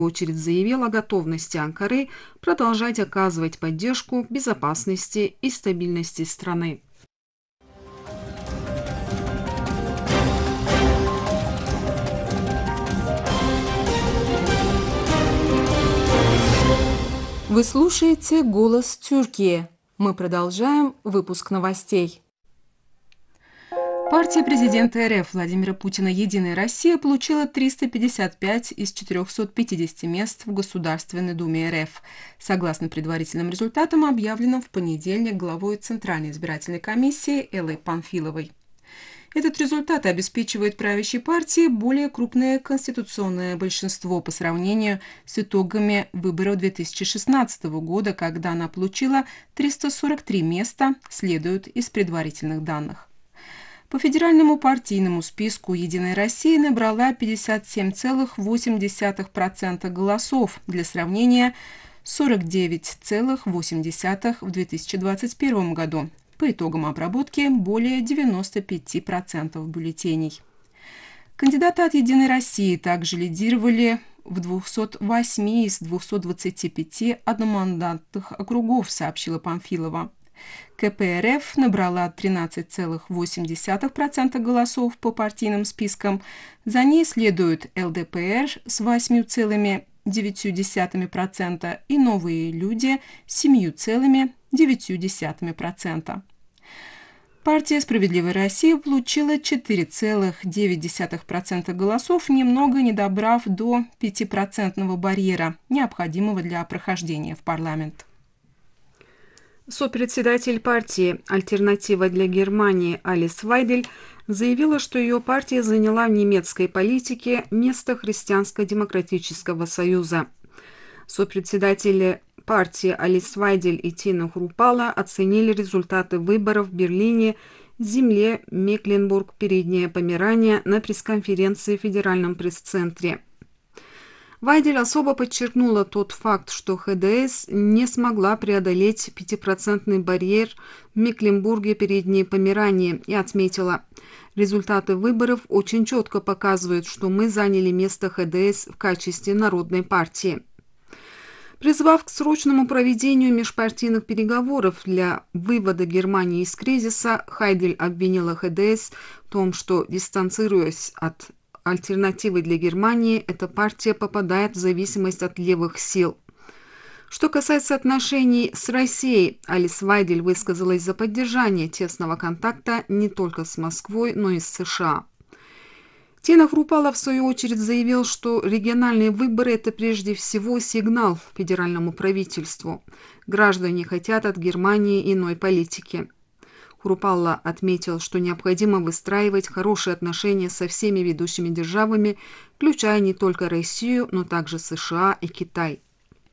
очередь заявил о готовности Анкары продолжать оказывать поддержку безопасности и стабильности страны. Вы слушаете «Голос Тюркии». Мы продолжаем выпуск новостей. Партия президента РФ Владимира Путина «Единая Россия» получила 355 из 450 мест в Государственной Думе РФ. Согласно предварительным результатам, объявленным в понедельник главой Центральной избирательной комиссии Эллой Памфиловой. Этот результат обеспечивает правящей партии более крупное конституционное большинство по сравнению с итогами выборов 2016 года, когда она получила 343 места, следует из предварительных данных. По федеральному партийному списку «Единая Россия» набрала 57,8% голосов, для сравнения 49,8% в 2021 году. По итогам обработки более 95% бюллетеней. Кандидаты от «Единой России» также лидировали в 208 из 225 одномандатных округов, сообщила Памфилова. КПРФ набрала 13,8% голосов по партийным спискам. За ней следует ЛДПР с 8,9% и «Новые люди» с 7,9%. Партия «Справедливая Россия» получила 4,9% голосов, немного не добрав до 5% барьера, необходимого для прохождения в парламент. Сопредседатель партии «Альтернатива для Германии» Алис Вайдель заявила, что ее партия заняла в немецкой политике место Христианско-демократического союза. Сопредседатели партии Алис Вайдель и Тина Хрупала оценили результаты выборов в Берлине, земле Мекленбург, Передняя Померания на пресс-конференции в Федеральном пресс-центре. Вайдель особо подчеркнула тот факт, что ХДС не смогла преодолеть 5% барьер в Мекленбурге, Передней Померании, и отметила: результаты выборов очень четко показывают, что мы заняли место ХДС в качестве народной партии. Призвав к срочному проведению межпартийных переговоров для вывода Германии из кризиса, Хайдель обвинила ХДС в том, что, дистанцируясь от альтернативы для Германии, эта партия попадает в зависимость от левых сил. Что касается отношений с Россией, Алис Вайдель высказалась за поддержание тесного контакта не только с Москвой, но и с США. Тина Хрупала, в свою очередь, заявил, что региональные выборы – это прежде всего сигнал федеральному правительству. Граждане хотят от Германии иной политики. Хрупалла отметил, что необходимо выстраивать хорошие отношения со всеми ведущими державами, включая не только Россию, но также США и Китай.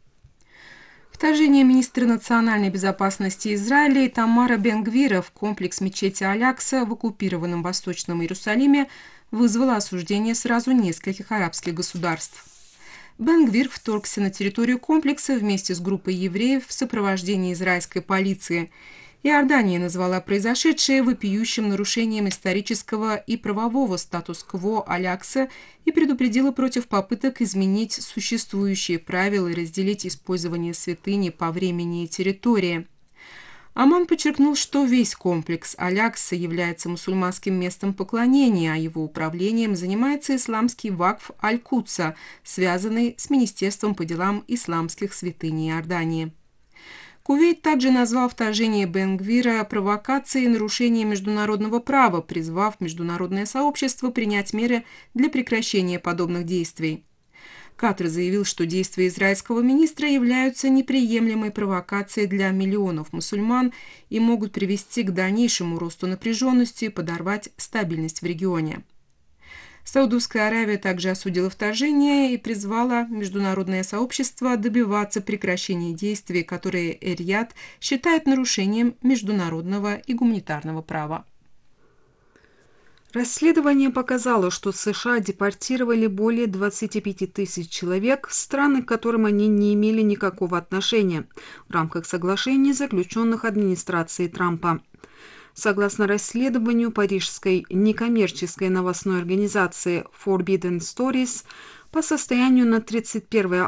Вторжение министра национальной безопасности Израиля Итамара Бен-Гвира в комплекс мечети Аль-Акса в оккупированном Восточном Иерусалиме вызвало осуждение сразу нескольких арабских государств. Бен-Гвир вторгся на территорию комплекса вместе с группой евреев в сопровождении израильской полиции. Иордания назвала произошедшее вопиющим нарушением исторического и правового статус-кво Аль-Акса и предупредила против попыток изменить существующие правила и разделить использование святыни по времени и территории. Аман подчеркнул, что весь комплекс Аль-Акса является мусульманским местом поклонения, а его управлением занимается исламский вакф Аль-Кудса, связанный с Министерством по делам исламских святынь Иордании. Кувейт также назвал вторжение Бен-Гвира провокацией и нарушением международного права, призвав международное сообщество принять меры для прекращения подобных действий. Катар заявил, что действия израильского министра являются неприемлемой провокацией для миллионов мусульман и могут привести к дальнейшему росту напряженности и подорвать стабильность в регионе. Саудовская Аравия также осудила вторжение и призвала международное сообщество добиваться прекращения действий, которые Эр-Рияд считает нарушением международного и гуманитарного права. Расследование показало, что США депортировали более 25 тысяч человек в страны, к которым они не имели никакого отношения, в рамках соглашений, заключенных администрацией Трампа. Согласно расследованию парижской некоммерческой новостной организации Forbidden Stories, По состоянию на 31